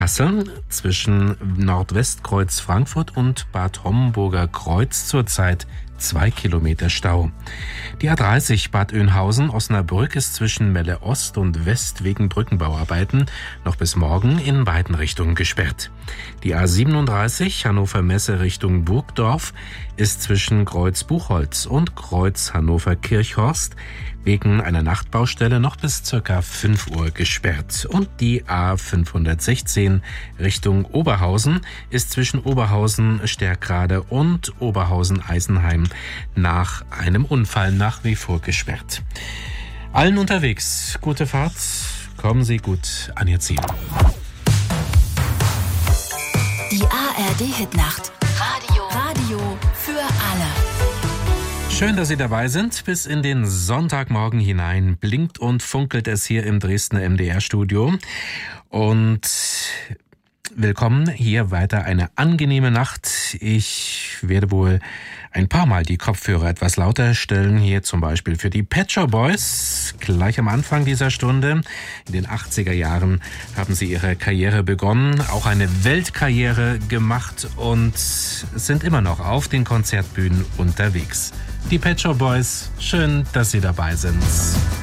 Kassel zwischen Nordwestkreuz Frankfurt und Bad Homburger Kreuz zurzeit 2 Kilometer Stau. Die A30 Bad Oeynhausen-Osnabrück ist zwischen Melle Ost und West wegen Brückenbauarbeiten noch bis morgen in beiden Richtungen gesperrt. Die A37 Hannover-Messe Richtung Burgdorf ist zwischen Kreuz Buchholz und Kreuz Hannover-Kirchhorst wegen einer Nachtbaustelle noch bis ca. 5 Uhr gesperrt. Und die A516 Richtung Oberhausen ist zwischen Oberhausen-Stärkrade und Oberhausen-Eisenheim nach einem Unfall nach wie vor gesperrt. Allen unterwegs, gute Fahrt, kommen Sie gut an Ihr Ziel. Die ARD-Hitnacht. Radio für alle. Schön, dass Sie dabei sind. Bis in den Sonntagmorgen hinein blinkt und funkelt es hier im Dresdner MDR-Studio. Und willkommen hier weiter eine angenehme Nacht. Ich werde wohl ein paar Mal die Kopfhörer etwas lauter stellen, hier zum Beispiel für die Pet Shop Boys. Gleich am Anfang dieser Stunde, in den 80er Jahren, haben sie ihre Karriere begonnen, auch eine Weltkarriere gemacht und sind immer noch auf den Konzertbühnen unterwegs. Die Pet Shop Boys, schön, dass Sie dabei sind.